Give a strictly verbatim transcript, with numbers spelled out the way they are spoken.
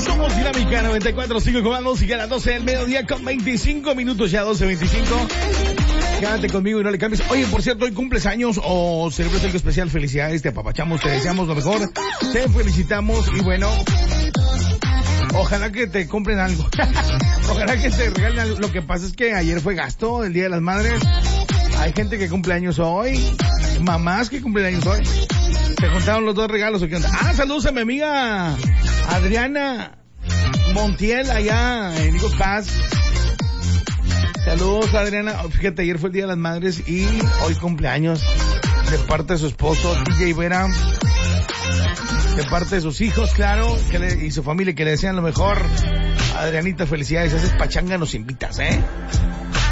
Somos Dinámica noventa y cuatro punto cinco comandos y a las doce del mediodía con veinticinco minutos, ya doce veinticinco. Quédate conmigo y no le cambies. Oye, por cierto, hoy cumples años o celebras algo especial. Felicidades, te apapachamos, te deseamos lo mejor, te felicitamos y bueno, ojalá que te compren algo. Ojalá que te regalen algo. Lo que pasa es que ayer fue gasto, el Día de las Madres. Hay gente que cumple años hoy, mamás que cumplen años hoy. ¿Se juntaron los dos regalos o qué onda? Ah, saludos a mi amiga Adriana Montiel allá en Eagle Pass. Saludos, Adriana. Fíjate, ayer fue el Día de las Madres y hoy cumpleaños de parte de su esposo, D J Vera, de parte de sus hijos, claro, que le, y su familia, que le desean lo mejor. Adrianita, felicidades. Si haces pachanga, nos invitas, ¿eh?